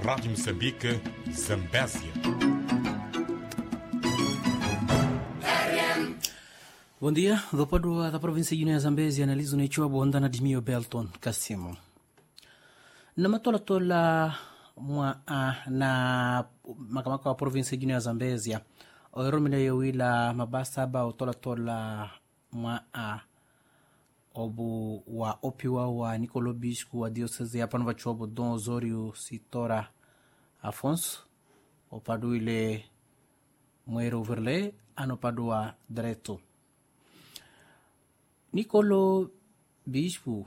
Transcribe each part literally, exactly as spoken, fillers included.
Rádio Moçambique, Zambésia. Bom dia, do Padua da província de Zambésia, analiso no Ichua Bonda na Dimio Belton, Cassimo. Na matolatola mwa na makamaka wa província de Zambésia, o eromile yowila mabasa ba otolatola mwa a obu wa opiwa wa Nicolo Bispo wa diocese ya Panova Chobo Don Osorio Sitora Afonso o paduile mwero verle ano padua direto. Nicolo Bispo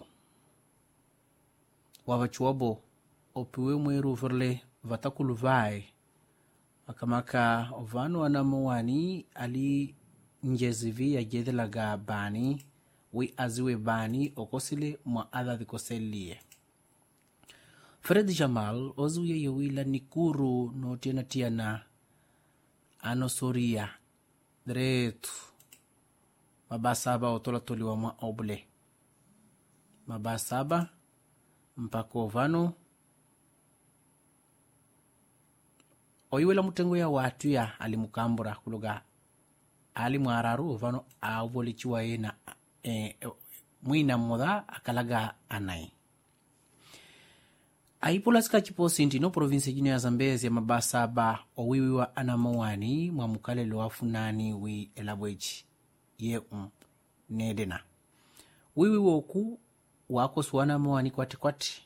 wa Vachuobo opiwe mwero verle vatakulu vai akamaka ovano anamowani ali njezivi ya jedelaga bani wi aziwe bani okosile mwa adha dikoselie. Fred Jamal ozuye yewila nikuru no tiana tiana anosoria dretu mabasaba otolatoliwa mwa oble mabasaba mpako vano oiwela mutengo ya watu ya alimukambura kuloga alimwararu vano avolichiwa yena e, mwina moda akalaga anai aipolasika chiposinti no province jine ya Zambésia mabasaba owiwiwa anamawani mwa mukalelo wafunani wi elabwechi ye um nedena wiwi woku wako suwana mawani kwati kwati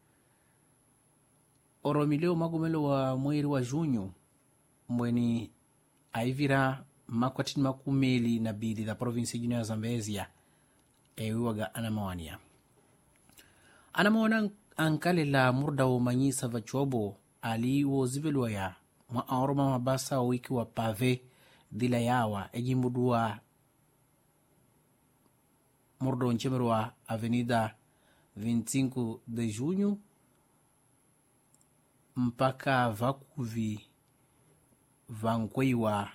oromileo magomelo wa mweri wa junho mweni aivira makwatini makumeli na bili da province jine ya Zambésia ewiwaga anamawania anamawana ankale la murda wo manyisa Vachuobo ali wo zibelwa ya mwa aoroma mabasa wiki wa pave dila yawa ejimudua murda onchemerwa avenida vinte e cinco de junho mpaka vakuvi vankweiwa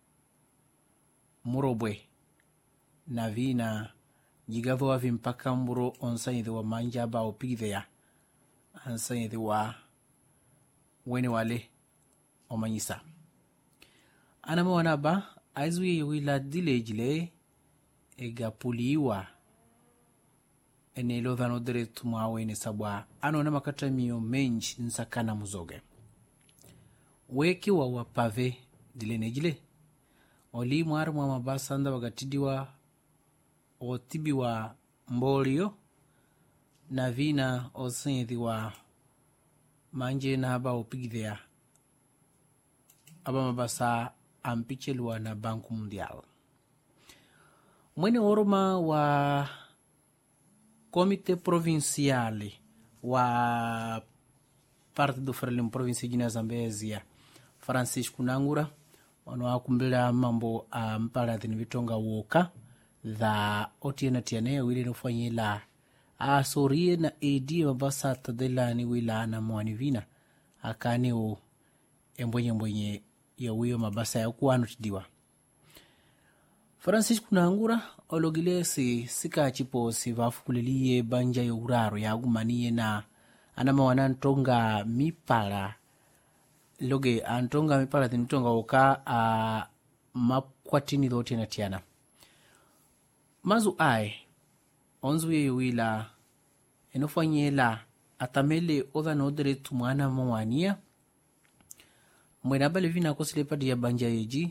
murobwe na vina jigavo wavi mpaka mburo onsanyidhi wa manjaba opigidheya ansanyidhi wa wene wale omanyisa anamawanaba aizuye yewila dilejile egapuliwa enelo dhano diretu mwawene sabwa anona makatamiyo menji nsakana muzoge weki wa wapave dilenejile oli mwari mwa mabasa anda wakatidiwa otibiwa mbolio na vina osanyidhiwa manje na haba opigidhea aba mabasa ampichelwa na Banku Mundial. Mwene oroma wa Komite Provinciale wa parte do Frelimo província de Zambésia Francisco Nangura wano akumbila mambo a mpaladhini vitonga woka dha otiena tiane wile nufanyila a sorie na edi mabasa tadelani wila na mwani vina akane o embonye mbonye ya wiyo mabasa ya kuwanu tidiwa. Francisco Nangura ologilesi sika chipo si vafukulilie banja ya uraro ya agumaniye na anama wanantonga mipala loge antonga mipala tinitonga oka a makwatini dhote na tiana mazu ai onzuye yuwila enofanyela atamele odha na odere tumwana mawania mwena bale vina kosilepadi ya banja yeji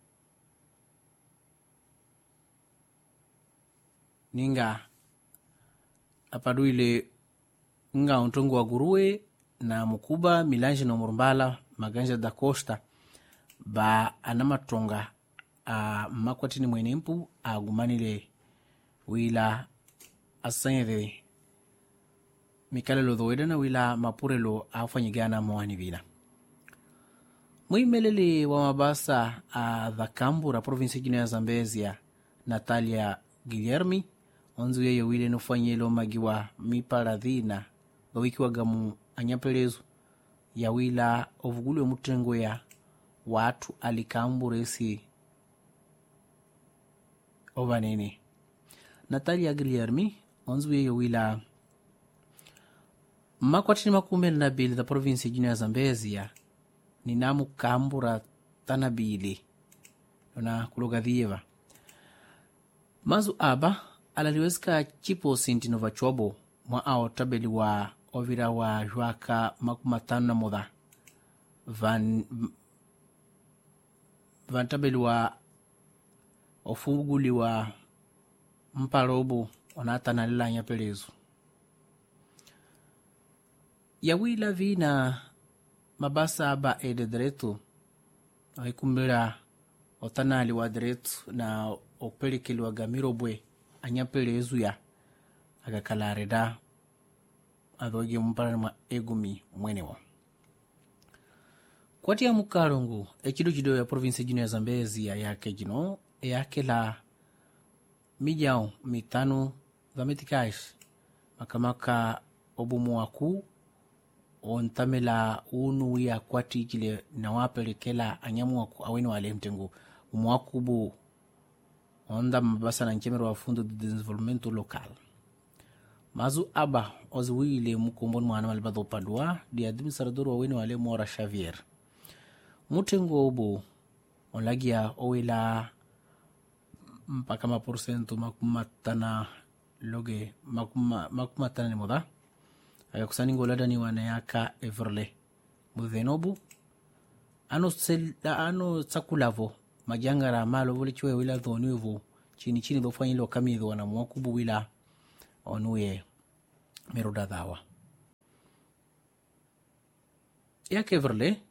ninga apaduile nga ontongo wa guruwe na mukuba milanje na murumbala maganja da costa ba anamatonga a makwatini mwenempu agumanile wila asanyere mikalelo dhoedana wila mapurelo afanyigana mwani vina mwimelele wa mabasa a Dhakambura province jine ya Zambésia Natalia Guilherme onzu yeye wile nufanyelo magiwa miparadhina wiki wagamu anyapelezo ya wila ovugulu mutengo ya watu alikamburesi ovanene. Natalia Guilherme onzu yeye wila makwatini makumeli na bili da provinsi jini ya Zambezia ni namu kambura tana bili na kulugadhieva mazu aba alaliwezika chipo sinti nova chobo mwa ao tabeli wa ovira wa juaka makumatano na moda van van tabeli wa ofuguli wa mparobo onata na lila nyapelezu yawila vina mabasa aba ede direto waikumbira otanali wa direto na opelekeli wa gamiro bwe anyapelezu ya agakalareda adhoge mparanima egumi mwenewa kwati ya mukarongo echido chido ya provinsi jino ya Zambezia yake jino yake la mijao mitano za metikaish makamaka obumu waku ontamela unu ya kwati kile na wapelekela anyamu waku awene wale mtengu umwakubu onda mabasa na nchemero wa fundo de desenvolvimento local mazu aba oziwile mukomboni mwana malibadho padua di administrador wawene wale Mora Xavier mutengu obu onlagia owela mpaka maporcento makumatana loge makuma makumatana ni moda aya kusaningo ladani wanayaka everle mudhenobu ano sel ano tsakulavo majangara malo vole chwe wila dhonivu chini chini do fanyilo kamidho wana mwakubu wila onuye meroda dawa yake everle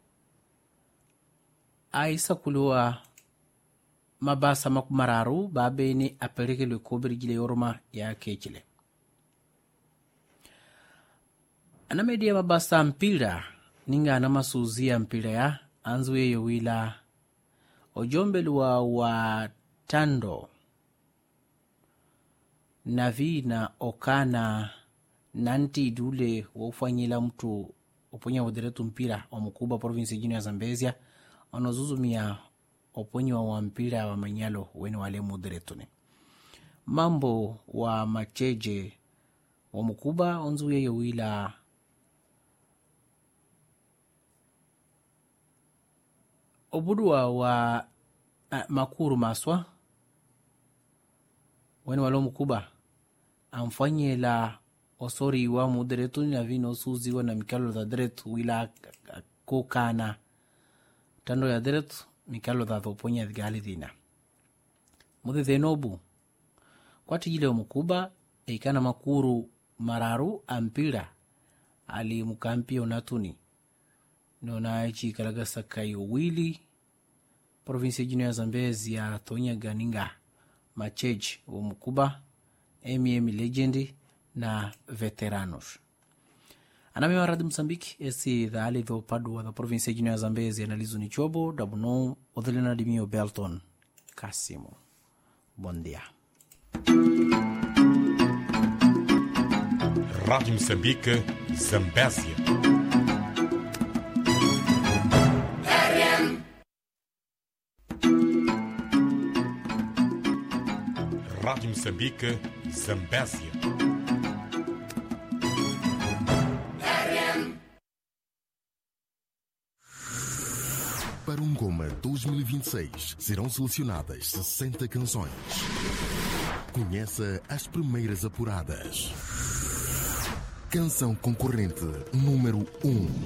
aisa kulua mabasa makumararu babeni apeleke le kobri gile yorma ya kechile anamedia mabasa mpira ninga anamasuzia mpira ya anzuye yowila ojombelwa wa tando navi na okana nanti dule wofanyila mtu oponya wadiretu mpira omukuba provinsi jino ya Zambezia onozuzumia oponyi wa wampira wa manyalo weni wale mudiretune mambo wa macheje wa mukuba onzuye yowila obudua wa uh, makuru maswa weni wale mukuba amfanyela osori wa mudiretuni na vino suziwa na mikalo za diretu wila kokana tando ya diretu mikalo da oponya gali dina mudhe dhenobu kwati jile omukuba eikana makuru mararu ampira ali mukampi onatuni nona echi kalagasa kayo wili provinsi jino ya Zambezia tonya ganinga macheji omukuba M M Legend na veteranos aname waradi Msambiki esi dhali dho padua da provinsi jino ya Zambezia analizu ni chobo dabuno odhelena dimio Belton Kasimo bom dia. Rádio Moçambique, Zambésia. Rádio Moçambique, Zambésia. Para um Goma dois mil e vinte e seis, serão selecionadas sessenta canções. Conheça as primeiras apuradas. Canção concorrente número um.